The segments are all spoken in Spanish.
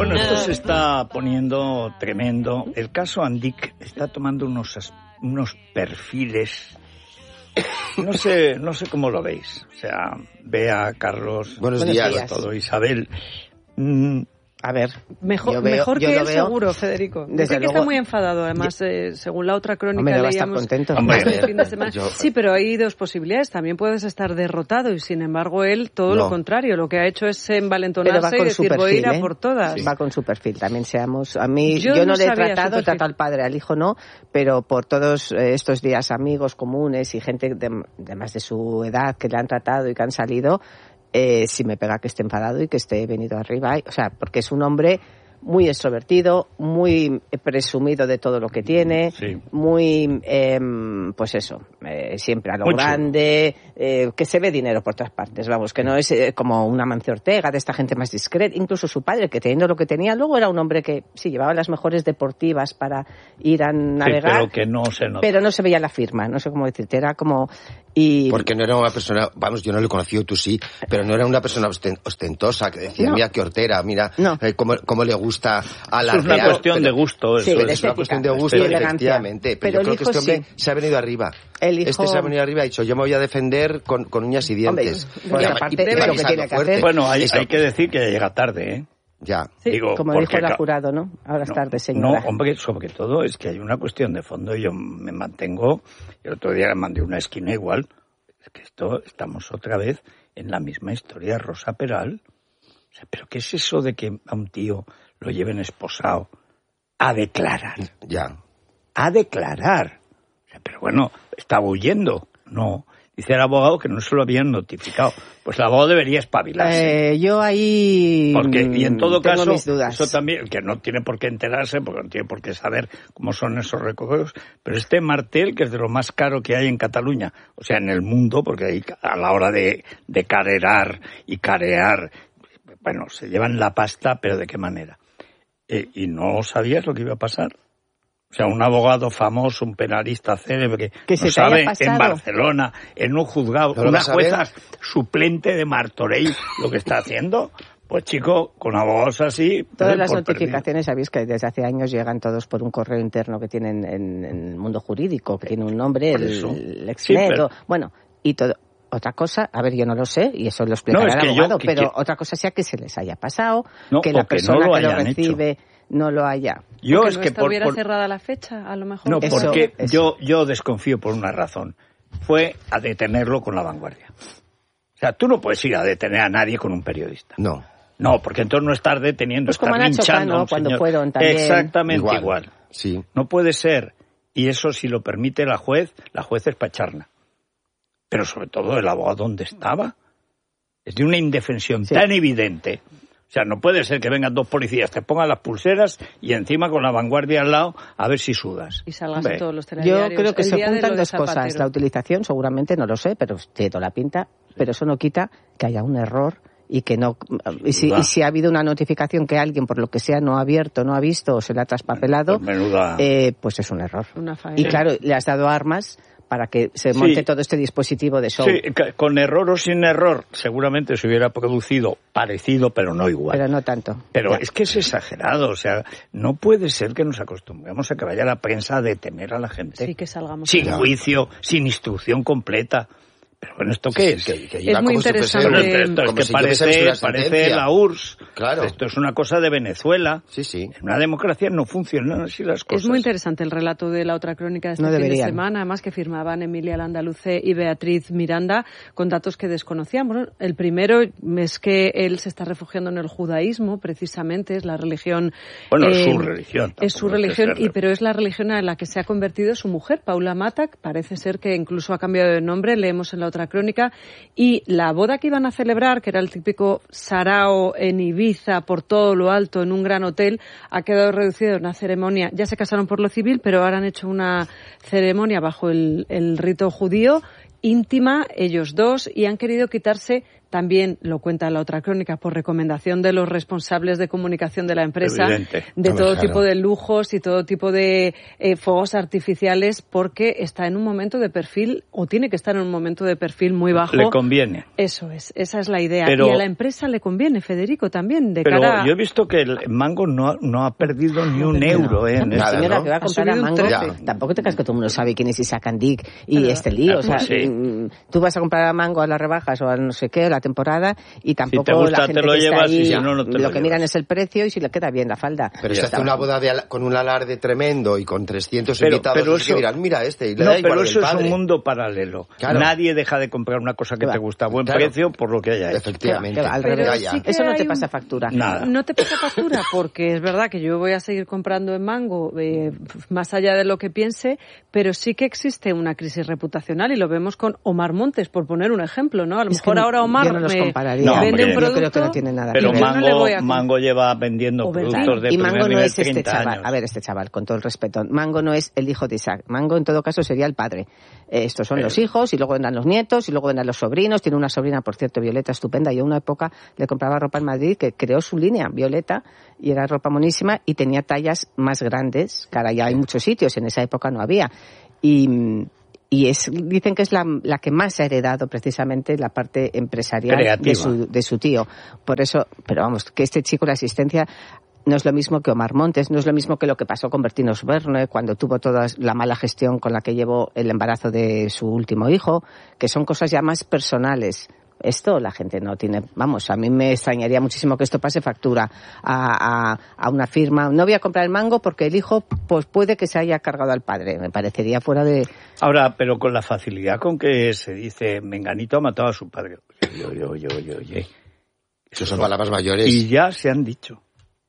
Bueno, esto se está poniendo tremendo. El caso Andic está tomando unos perfiles. No sé cómo lo veis. O sea, Bea, Carlos, buenos días. Todo, Isabel. A ver, mejor que él seguro, Federico. Dice que está muy enfadado, además, según la otra crónica leíamos contento. El fin de semana. Sí, pero hay dos posibilidades. También puedes estar derrotado y, sin embargo, él todo lo contrario. Lo que ha hecho es envalentonarse y decir, voy a ir a por todas. Sí. Va con su perfil, también seamos... A mí, yo no le he tratado, he tratado al padre, al hijo no, pero por todos estos días amigos comunes y gente de más de su edad que le han tratado y que han salido... si me pega que esté enfadado y que esté venido arriba, o sea, porque es un hombre muy extrovertido, muy presumido de todo lo que tiene, muy, pues eso, siempre a lo grande, que se ve dinero por todas partes, vamos, que no es como un Amancio Ortega, de esta gente más discreta, incluso su padre, que teniendo lo que tenía, luego era un hombre que sí, llevaba las mejores deportivas para ir a navegar, pero que no se nota. Pero no se veía la firma, no sé cómo decirte, era como... Porque no era una persona, vamos, yo no lo he conocido, tú sí, pero no era una persona ostentosa que decía, mira qué hortera, mira cómo le gusta a la... Es una cuestión de gusto. Sí, es una cuestión de gusto, efectivamente. Pero yo creo que este hombre se ha venido arriba. Este se ha venido arriba y ha dicho, yo me voy a defender con uñas y dientes. Bueno, hay que decir que llega tarde, ¿eh? Ya. Sí, como dijo el jurado, ¿no? Ahora es tarde, señora. No, hombre, sobre todo es que hay una cuestión de fondo. Yo me mantengo, el otro día le mandé una esquina igual, es que estamos otra vez en la misma historia, Rosa Peral. O sea, ¿pero qué es eso de que a un tío lo lleven esposado a declarar? Ya. A declarar. O sea, pero bueno, estaba huyendo. No. Dice el abogado que no se lo habían notificado. Pues el abogado debería espabilarse. Yo ahí y en todo tengo caso, mis dudas. eso también, que no tiene por qué enterarse, porque no tiene por qué saber cómo son esos recogidos, pero este Martel, que es de lo más caro que hay en Cataluña, o sea, en el mundo, porque ahí a la hora de carerar y carear, bueno, se llevan la pasta, pero ¿de qué manera? ¿Y no sabías lo que iba a pasar? O sea, un abogado famoso, un penalista célebre que se no sabe pasado. En Barcelona, en un juzgado, una jueza suplente de Martorell, lo que está haciendo. Pues chico, con abogados así... Todas las notificaciones, sabéis que desde hace años llegan todos por un correo interno que tienen en el mundo jurídico, que tiene un nombre, el Exnet, bueno, y todo... Otra cosa, a ver, yo no lo sé, y eso lo explicará el abogado, pero otra cosa sea que se les haya pasado, que la persona que lo recibe no lo haya. Yo es que estuviera cerrada la fecha, a lo mejor. No, porque yo desconfío por una razón. Fue a detenerlo con La Vanguardia. O sea, tú no puedes ir a detener a nadie con un periodista. No, porque entonces no estás deteniendo, pues estás linchando a un cuando señor. Fueron también. Exactamente igual. Sí. No puede ser. Y eso, si lo permite la juez es pacharna. Pero sobre todo el abogado donde estaba. Es de una indefensión tan evidente. O sea, no puede ser que vengan dos policías, te pongan las pulseras y encima con La Vanguardia al lado a ver si sudas. Y salgas en todos los telediarios. Yo creo que se juntan dos cosas. La utilización, seguramente, no lo sé, pero tiene toda la pinta. Pero eso no quita que haya un error y que no... Y si ha habido una notificación que alguien, por lo que sea, no ha abierto, no ha visto o se le ha traspapelado, pues es un error. Y claro, le has dado armas para que se monte todo este dispositivo de show. Sí, con error o sin error, seguramente se hubiera producido parecido, pero no igual. Pero no tanto. Pero es que es exagerado, o sea, no puede ser que nos acostumbremos a que vaya la prensa a detener a la gente. Sí, que salgamos. Sin juicio, sin instrucción completa. Pero bueno, ¿esto qué es? Es muy interesante. Esto es que parece la URSS. Claro. Esto es una cosa de Venezuela. Sí. En una democracia no funcionan así las cosas. Es muy interesante el relato de la otra crónica de este fin de semana, además que firmaban Emilia Landaluce y Beatriz Miranda con datos que desconocíamos. El primero es que él se está refugiando en el judaísmo, precisamente, es la religión... Bueno, es su religión. Es su religión, pero es la religión en la que se ha convertido su mujer, Paula Matac. Parece ser que incluso ha cambiado de nombre, leemos en la otra crónica, y la boda que iban a celebrar, que era el típico sarao en Ibiza por todo lo alto en un gran hotel, ha quedado reducido a una ceremonia. Ya se casaron por lo civil, pero ahora han hecho una ceremonia bajo el rito judío, íntima, ellos dos, y han querido quitarse también, lo cuenta la otra crónica, por recomendación de los responsables de comunicación de la empresa, evidente, de todo tipo de lujos y todo tipo de fuegos artificiales, porque está en un momento de perfil, o tiene que estar en un momento de perfil muy bajo. Le conviene. Eso es, esa es la idea. Pero, y a la empresa le conviene, Federico, también, de pero cara... yo he visto que el Mango no ha perdido ni un euro, en la señora, ¿no? que va a comprar a Mango, tampoco te creas que todo el mundo sabe quién es Isaac Andic y este lío. O sea, tú vas a comprar a Mango a las rebajas o a no sé qué, a la temporada, y tampoco si te gusta, la gente te lo que llevas, está ahí, y si no, no te lo que miran es el precio y si le queda bien la falda. Pero se hace una boda con un alarde tremendo y con 300 invitados, pero eso, que dirán, mira y le no, da igual pero eso es un mundo paralelo. Claro. Nadie deja de comprar una cosa que te gusta a buen precio por lo que haya hecho. Efectivamente. Al revés. Sí, eso no te pasa factura. Nada. No te pasa factura porque es verdad que yo voy a seguir comprando en Mango más allá de lo que piense, pero sí que existe una crisis reputacional y lo vemos con Omar Montes, por poner un ejemplo, ¿no? A lo mejor ahora Omar yo no los compararía. Vende un producto... Yo creo que no tiene nada pero que ver. Mango lleva vendiendo productos de y Mango no es este chaval. Años. A ver, este chaval, con todo el respeto. Mango no es el hijo de Isaac. Mango, en todo caso, sería el padre. Estos son los hijos, y luego vendrán los nietos, y luego vendrán los sobrinos. Tiene una sobrina, por cierto, Violeta, estupenda. Yo en una época le compraba ropa en Madrid, que creó su línea, Violeta, y era ropa monísima, y tenía tallas más grandes, que ahora ya hay muchos sitios, en esa época no había. Y dicen que es la que más ha heredado precisamente la parte empresarial de su tío. Por eso, pero vamos, que este chico, la asistencia, no es lo mismo que Omar Montes, no es lo mismo que lo que pasó con Bertino Osborne cuando tuvo toda la mala gestión con la que llevó el embarazo de su último hijo, que son cosas ya más personales. Esto la gente no tiene, vamos, a mí me extrañaría muchísimo que esto pase factura a una firma. No voy a comprar el Mango porque el hijo pues puede que se haya cargado al padre. Me parecería fuera de... Ahora, pero con la facilidad con que se dice Menganito ha matado a su padre. Oye. Eso son palabras mayores. Y ya se han dicho.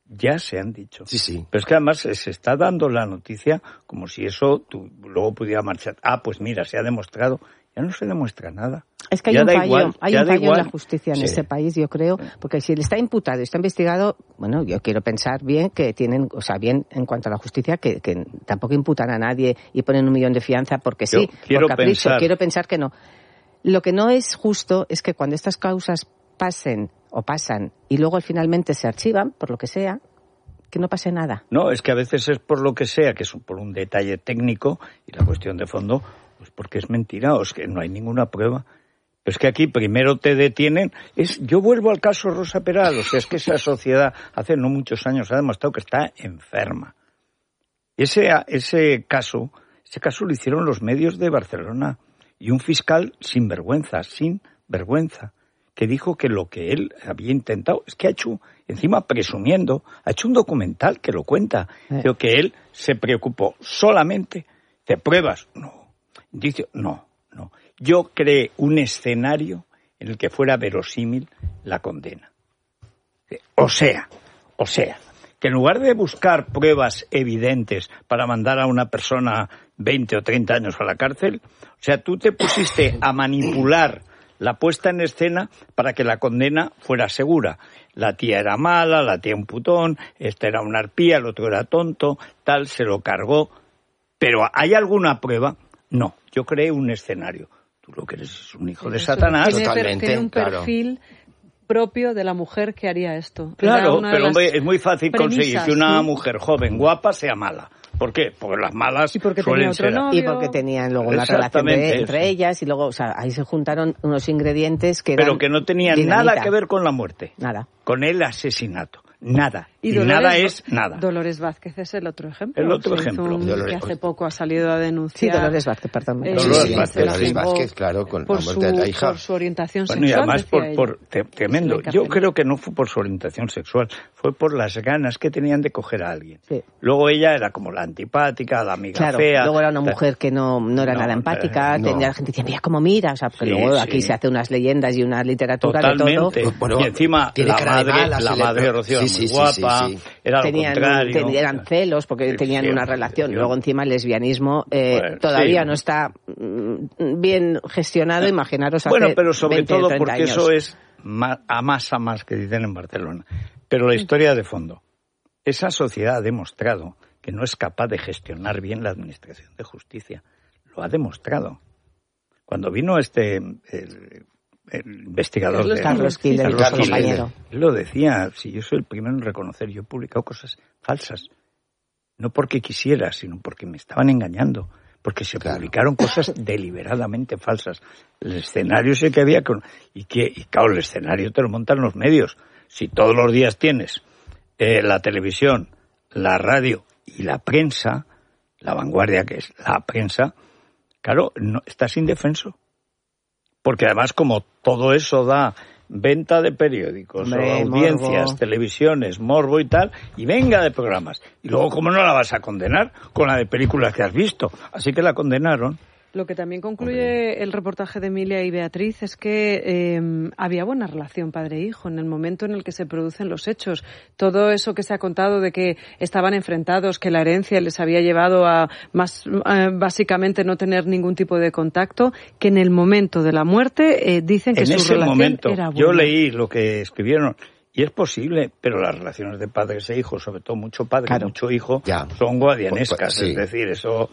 Sí, sí. Pero es que además se está dando la noticia como si eso luego pudiera marchar. Pues mira, se ha demostrado. Ya no se demuestra nada. Es que hay un fallo en la justicia en este país, yo creo, porque si él está imputado y está investigado, bueno, yo quiero pensar bien que tienen, o sea, bien en cuanto a la justicia, que tampoco imputan a nadie y ponen 1 millón de fianza porque sí, por capricho. Quiero pensar que no. Lo que no es justo es que cuando estas causas pasan y luego finalmente se archivan, por lo que sea, que no pase nada. No, es que a veces es por lo que sea, que es por un detalle técnico y la cuestión de fondo, pues porque es mentira o es que no hay ninguna prueba. Pero es que aquí primero te detienen. Yo vuelvo al caso Rosa Peral, o sea, es que esa sociedad hace no muchos años ha demostrado que está enferma. Y ese caso lo hicieron los medios de Barcelona y un fiscal sin vergüenza, que dijo que lo que él había intentado, es que ha hecho, encima presumiendo, ha hecho un documental que lo cuenta, pero que él se preocupó solamente de pruebas. Dice, no. Yo creé un escenario en el que fuera verosímil la condena. O sea, que en lugar de buscar pruebas evidentes para mandar a una persona 20 o 30 años a la cárcel, o sea, tú te pusiste a manipular la puesta en escena para que la condena fuera segura. La tía era mala, la tía un putón, esta era una arpía, el otro era tonto, tal, se lo cargó. Pero ¿hay alguna prueba? No, yo creé un escenario. Tú lo que eres es un hijo de Satanás. Tiene un perfil propio de la mujer que haría esto. Claro, pero hombre, es muy fácil conseguir que una mujer joven, guapa, sea mala. ¿Por qué? Porque las malas suelen ser... Y porque tenían luego la relación entre ellas y luego, o sea, ahí se juntaron unos ingredientes que eran... Pero que no tenían nada que ver con la muerte. Nada. Con el asesinato. Nada. Y nada es nada. Dolores Vázquez es el otro ejemplo. El otro ejemplo. Que hace poco ha salido a denunciar. Sí, Dolores Vázquez, perdón. Dolores Vázquez, claro, con la muerte de la hija. Por su orientación sexual. Y además tremendo. Yo creo que no fue por su orientación sexual, fue por las ganas que tenían de coger a alguien. Sí. Luego ella era como la antipática, la amiga fea. Luego era una mujer que no era nada empática. La gente decía, mira cómo mira. O sea, porque luego aquí se hace unas leyendas y una literatura totalmente. de todo. Bueno, y encima la madre de Rocío muy guapa, era lo contrario. Eran celos porque tenían una relación. Luego encima el lesbianismo todavía no está bien gestionado, imaginaros hace 20, pero sobre 20, todo 30 porque años. eso es a más que dicen en Barcelona. Pero la historia de fondo. Esa sociedad ha demostrado que no es capaz de gestionar bien la administración de justicia. Lo ha demostrado. Cuando vino el investigador de Carlos Killer, Carlos su compañero. Él lo decía, si yo soy el primero en reconocer, yo he publicado cosas falsas, no porque quisiera, sino porque me estaban engañando, porque se publicaron cosas deliberadamente falsas. El escenario ese que había, y claro, el escenario te lo montan los medios. Si todos los días tienes la televisión, la radio y la prensa, la vanguardia que es la prensa, claro, no, estás indefenso. Porque además, como todo eso da venta de periódicos, audiencias, morbo, televisiones, morbo y tal, y venga de programas. Y luego, ¿cómo no la vas a condenar con la de películas que has visto? Así que la condenaron. Lo que también concluye el reportaje de Emilia y Beatriz es que había buena relación padre-hijo en el momento en el que se producen los hechos. Todo eso que se ha contado de que estaban enfrentados, que la herencia les había llevado a básicamente no tener ningún tipo de contacto, que en el momento de la muerte dicen que su relación era buena. Yo leí lo que escribieron. Y es posible, pero las relaciones de padres e hijos, sobre todo mucho padre y mucho hijo, son guardianescas. Es decir, eso...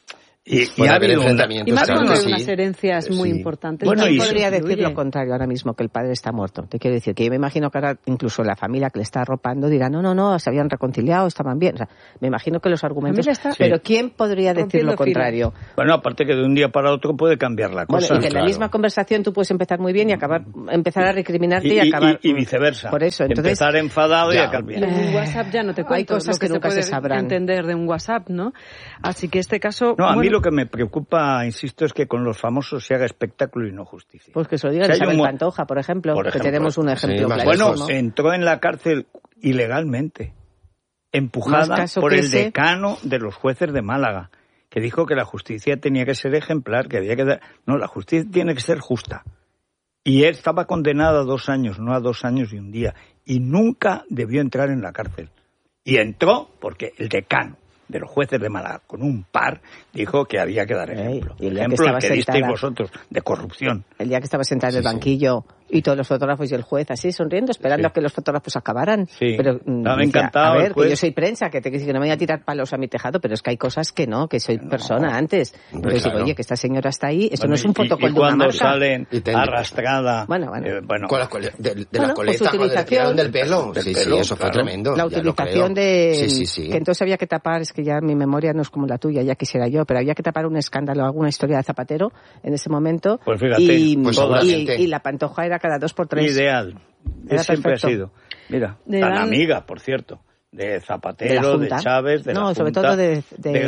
Y ha habido enfrentamientos. Y más cuando hay unas herencias muy importantes. Bueno, y podría decir lo contrario ahora mismo, que el padre está muerto. Te quiero decir que yo me imagino que ahora incluso la familia que le está arropando dirá, no, se habían reconciliado, estaban bien. O sea, me imagino que los argumentos... Pero ¿quién podría decir lo contrario? Bueno, aparte que de un día para otro puede cambiar la cosa. Bueno, y que en la misma conversación tú puedes empezar muy bien y empezar a recriminarte y acabar... Y viceversa. Por eso, entonces... Empezar enfadado y acabar bien. En un WhatsApp ya no te cuento. Hay cosas que nunca se sabrán. Entender de un WhatsApp, ¿no? Así que este caso... No, a mí lo que me preocupa, insisto, es que con los famosos se haga espectáculo y no justicia. Pues que se lo diga Isabel Pantoja, por ejemplo, que tenemos un ejemplo clarísimo. Bueno, entró en la cárcel ilegalmente, empujada por el decano de los jueces de Málaga, que dijo que la justicia tenía que ser ejemplar, que había que dar... No, la justicia tiene que ser justa. Y él estaba condenado a 2 años, no a 2 años y un día, y nunca debió entrar en la cárcel. Y entró porque el decano de los jueces de Málaga, con un par, dijo que había que dar ejemplo. Y el ejemplo que disteis vosotros, de corrupción. El día que estaba sentada en el banquillo y todos los fotógrafos y el juez así sonriendo, esperando a que los fotógrafos acabaran. Sí. Pero estaba encantado. A ver, que yo soy prensa, que no me voy a tirar palos a mi tejado, pero es que hay cosas que no, que soy persona antes. Entonces digo, oye, que esta señora está ahí, esto no es un fotocol de una marca. Y cuando salen arrastrada... Bueno. Con la coleta, pues utilización del pelo. Sí, eso fue tremendo. La utilización de... Que entonces había que tapar, es que ya mi memoria no es como la tuya, ya quisiera yo, pero había que tapar un escándalo, alguna historia de Zapatero en ese momento. Pues fíjate, y la Pantoja era cada 2 por 3. Ideal. Siempre ha sido. Mira, tan amiga, por cierto, de Zapatero, de Chávez, de la Junta. No, sobre todo de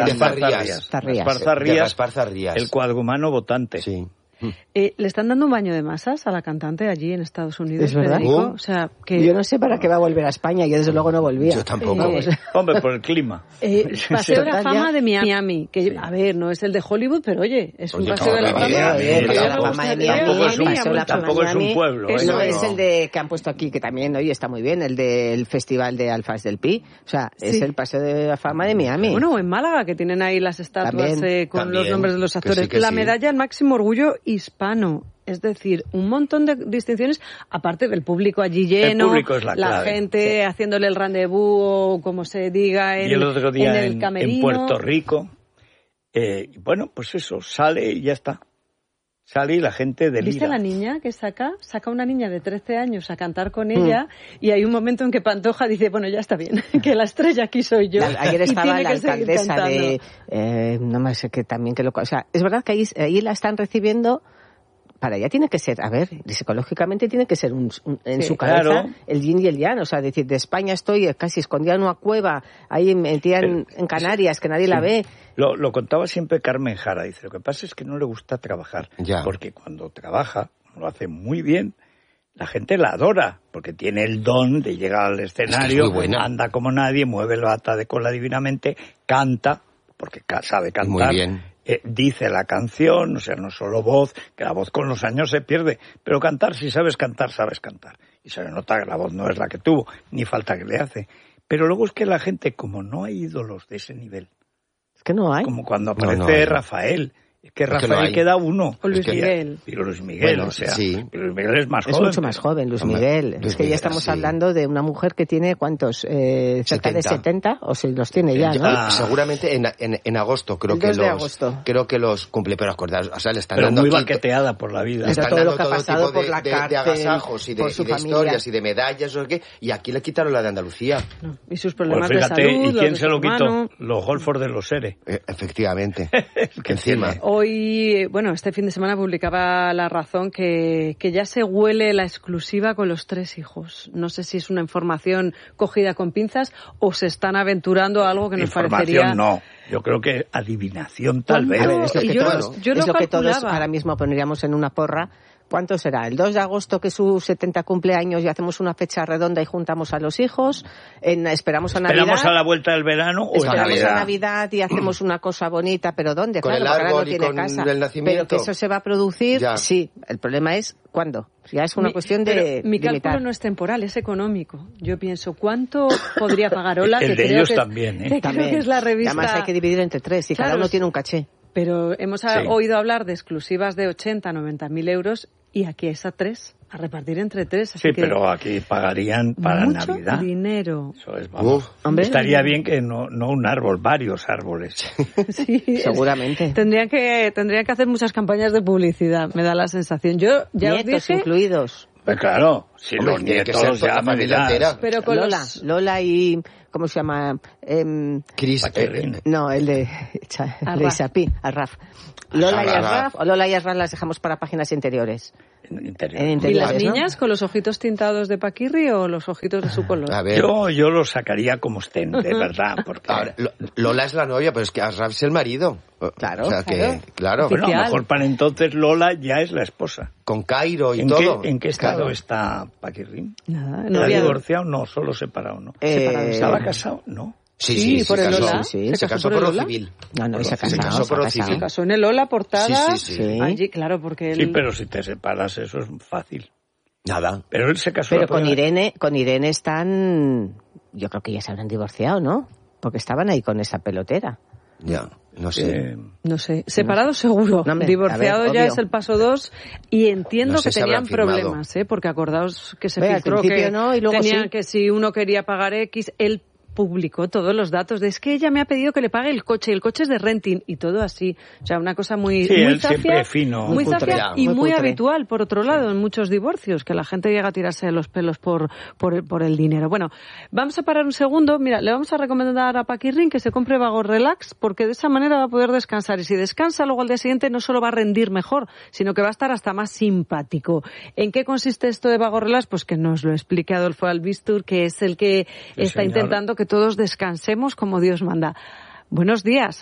Gaspar Zarrías, el cuadrumano votante. Sí. ¿Le están dando un baño de masas a la cantante allí en Estados Unidos? ¿Es verdad? O sea, que... Yo no sé para qué va a volver a España, yo desde luego no volvía. Yo tampoco. Hombre, por el clima. Paseo de la fama de Miami, que a ver, no es el de Hollywood, pero oye, es un paseo de la fama. Tampoco es un pueblo. No es el de que han puesto aquí, que también, oye, está muy bien, el del Festival de Alfas del Pi. O sea, es el Paseo de la Fama de Miami. Bueno, en Málaga, que tienen ahí las estatuas con los nombres de los actores. La medalla al máximo orgullo hispano, es decir, un montón de distinciones, aparte del público allí lleno, el público es la gente haciéndole el rendezvous o como se diga en el camerino. En Puerto Rico, bueno, pues eso, sale y ya está. Sale y la gente delira. ¿Viste a la niña que saca una niña de 13 años a cantar con ella y hay un momento en que Pantoja dice, bueno, ya está bien, que la estrella aquí soy yo. Ayer estaba la alcaldesa de... no me sé, que también que lo... O sea, es verdad que ahí la están recibiendo... Para ella tiene que ser, a ver, psicológicamente tiene que ser en su cabeza el yin y el yang. O sea, decir, de España estoy casi escondida en una cueva, ahí metida en Canarias, que nadie la ve. Lo contaba siempre Carmen Jara. Dice, lo que pasa es que no le gusta trabajar. Porque cuando trabaja, lo hace muy bien, la gente la adora. Porque tiene el don de llegar al escenario, anda como nadie, mueve la bata de cola divinamente, canta, porque sabe cantar. Muy bien. Dice la canción, o sea, no solo voz, que la voz con los años se pierde, pero cantar, si sabes cantar, sabes cantar. Y se le nota que la voz no es la que tuvo, ni falta que le hace. Pero luego es que la gente, como no hay ídolos de ese nivel, es que no hay. Como cuando aparece Rafael Es que Rafael queda uno. O Luis Miguel. Digo Luis Miguel, bueno, o sea, sí. Luis Miguel es más joven. Es mucho más joven, Luis Miguel. Es que ya estamos hablando de una mujer que tiene, ¿cuántos? Cerca de 70, o si los tiene ya, ¿no? Seguramente en agosto, creo que los cumple, pero acordaos, o sea, le están pero dando muy aquí, baqueteada por la vida. Le están todo lo que ha pasado por la cárcel, de agasajos y de historias y de medallas, o qué, y aquí le quitaron la de Andalucía. No. Y sus problemas pues fíjate, de salud. ¿y quién se lo quitó? Los golfos de los seres. Efectivamente. que encima. Hoy, bueno, este fin de semana publicaba La Razón que ya se huele la exclusiva con los 3 hijos. No sé si es una información cogida con pinzas o se están aventurando a algo que nos parecería... No, yo creo que adivinación tal vez. Es lo que todos ahora mismo pondríamos en una porra. ¿Cuánto será? ¿El 2 de agosto, que es su 70 cumpleaños, y hacemos una fecha redonda y juntamos a los hijos? ¿Esperamos a Navidad? ¿Esperamos a la vuelta del verano o esperamos a Navidad y hacemos una cosa bonita? ¿Pero dónde? Con claro, el árbol ahora no tiene con casa. el nacimiento. Pero que eso se va a producir, ya. Sí. El problema es ¿cuándo? Ya es una cuestión de mi cálculo limitar. No es temporal, es económico. Yo pienso, ¿cuánto podría pagar Ola? El que de creo ellos que también, que creo que es la revista... Además hay que dividir entre 3 y cada uno tiene un caché. Pero hemos oído hablar de exclusivas de 80, 90.000 euros y aquí es a 3, a repartir entre 3. Así sí, que pero aquí pagarían para mucho Navidad. Dinero. Eso es, vamos. Estaría bien que no un árbol, varios árboles. Sí, seguramente. Tendrían que hacer muchas campañas de publicidad, me da la sensación. Yo ya nietos os dije, incluidos. Pues claro, si los nietos ya me dirás. Pero con Lola y... ¿Cómo se llama? Chris. No, el de Chapí, Arraf. Lola y Arraf las dejamos para páginas interiores. En interiores. ¿Y las niñas con los ojitos tintados de Paquirri o los ojitos de su color? A ver. Yo los sacaría como estén, de verdad. Porque... Ahora, Lola es la novia, pero es que Arraf es el marido. Claro, o sea claro. Bueno, a lo mejor para entonces Lola ya es la esposa. Con Cairo y todo. ¿En qué estado está Paquirri? Nada, ¿Está divorciado? No, solo separado, ¿no? Separado. ¿Estaba casado? No. Sí, por el Lola. Se casó por lo civil. No, se casó por lo civil. Se casó en el Lola, portada. Sí. Allí, claro, porque Sí, pero si te separas eso es fácil. Nada. Pero él se casó. Pero con Irene están... Yo creo que ya se habrán divorciado, ¿no? Porque estaban ahí con esa pelotera. Ya, no sé. No sé. Separado seguro. Divorciado ya es el paso 2 y entiendo que tenían problemas, porque acordaos que se filtró que no, y luego tenían que si uno quería pagar X, él publicó todos los datos de es que ella me ha pedido que le pague el coche es de renting y todo así. O sea, una cosa muy zafia, muy zafia y muy habitual, por otro lado, en muchos divorcios, que la gente llega a tirarse de los pelos por el dinero. Bueno, vamos a parar un segundo. Mira, le vamos a recomendar a Paquirrín que se compre Vago Relax, porque de esa manera va a poder descansar. Y si descansa, luego al día siguiente no solo va a rendir mejor, sino que va a estar hasta más simpático. ¿En qué consiste esto de Vago Relax? Pues que nos lo explique Adolfo Albistur, que es el que está intentando que todos descansemos como Dios manda. Buenos días.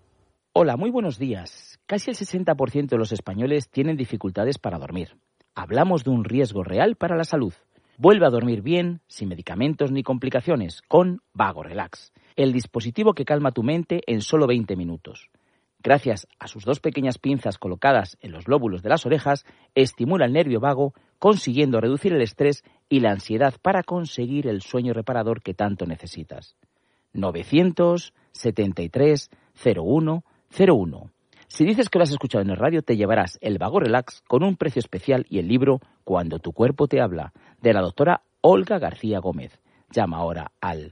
Hola, muy buenos días. Casi el 60% de los españoles tienen dificultades para dormir. Hablamos de un riesgo real para la salud. Vuelve a dormir bien, sin medicamentos ni complicaciones, con Vago Relax, el dispositivo que calma tu mente en solo 20 minutos. Gracias a sus 2 pequeñas pinzas colocadas en los lóbulos de las orejas, estimula el nervio vago, consiguiendo reducir el estrés y la ansiedad para conseguir el sueño reparador que tanto necesitas. 973 01 01. Si dices que lo has escuchado en el radio, te llevarás el Vago Relax con un precio especial y el libro Cuando tu cuerpo te habla, de la doctora Olga García Gómez. Llama ahora al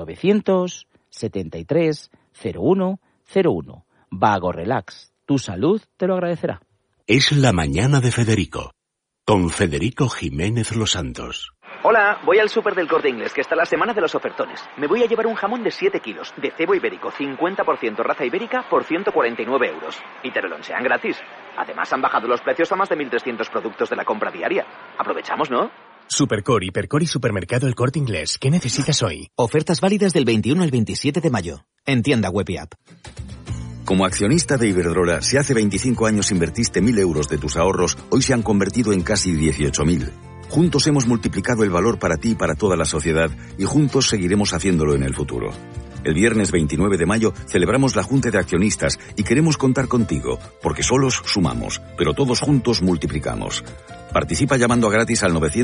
973 01 01. Vago Relax, tu salud te lo agradecerá. Es la mañana de Federico, con Federico Jiménez Los Santos. Hola, voy al súper del Corte Inglés, que está la semana de los ofertones. Me voy a llevar un jamón de 7 kilos, de cebo ibérico, 50% raza ibérica, por 149 euros. Y te lo lonchean gratis. Además, han bajado los precios a más de 1.300 productos de la compra diaria. Aprovechamos, ¿no? Supercore, Hipercore y Supermercado El Corte Inglés. ¿Qué necesitas hoy? Ofertas válidas del 21 al 27 de mayo. En tienda web y app. Como accionista de Iberdrola, si hace 25 años invertiste 1.000 euros de tus ahorros, hoy se han convertido en casi 18.000. Juntos hemos multiplicado el valor para ti y para toda la sociedad, y juntos seguiremos haciéndolo en el futuro. El viernes 29 de mayo celebramos la Junta de Accionistas y queremos contar contigo, porque solos sumamos, pero todos juntos multiplicamos. Participa llamando a gratis al 900 100 019 o conectándote a iberdrola.com.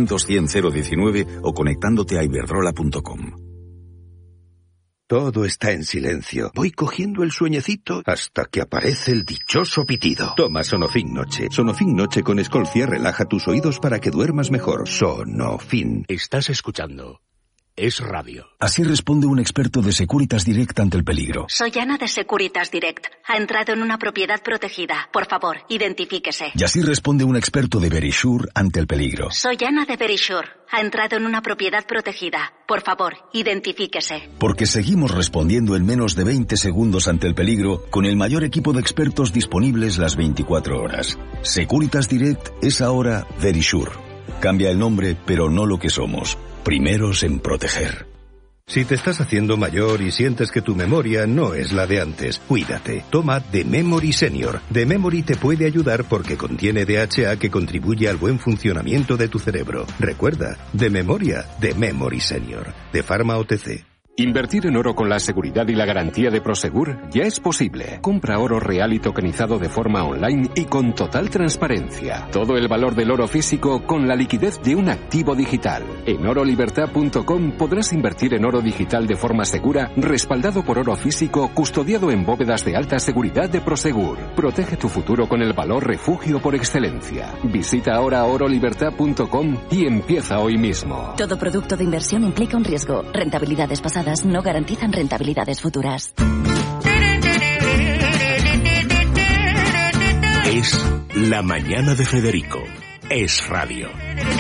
Todo está en silencio. Voy cogiendo el sueñecito hasta que aparece el dichoso pitido. Toma Sonofin Noche. Sonofin Noche con Escolcia relaja tus oídos para que duermas mejor. Sonofin. Estás escuchando Es Radio. Así responde un experto de Securitas Direct ante el peligro. Soy Ana de Securitas Direct. Ha entrado en una propiedad protegida. Por favor, identifíquese. Y así responde un experto de Verisure ante el peligro. Soy Ana de Verisure. Ha entrado en una propiedad protegida. Por favor, identifíquese. Porque seguimos respondiendo en menos de 20 segundos ante el peligro con el mayor equipo de expertos disponibles las 24 horas. Securitas Direct es ahora Verisure. Cambia el nombre, pero no lo que somos. Primeros en proteger. Si te estás haciendo mayor y sientes que tu memoria no es la de antes, cuídate. Toma The Memory Senior. The Memory te puede ayudar porque contiene DHA que contribuye al buen funcionamiento de tu cerebro. Recuerda, de memoria, The Memory Senior. De Pharma OTC. Invertir en oro con la seguridad y la garantía de Prosegur ya es posible. Compra oro real y tokenizado de forma online y con total transparencia. Todo el valor del oro físico con la liquidez de un activo digital. En orolibertad.com podrás invertir en oro digital de forma segura, respaldado por oro físico, custodiado en bóvedas de alta seguridad de Prosegur. Protege tu futuro con el valor refugio por excelencia. Visita ahora orolibertad.com y empieza hoy mismo. Todo producto de inversión implica un riesgo. Rentabilidades pasadas no garantizan rentabilidades futuras. Es La Mañana de Federico. Es Radio.